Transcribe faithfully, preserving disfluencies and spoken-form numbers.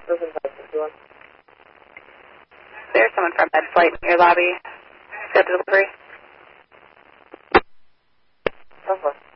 There's someone from Med Flight in your lobby. Got delivery. Uh-huh.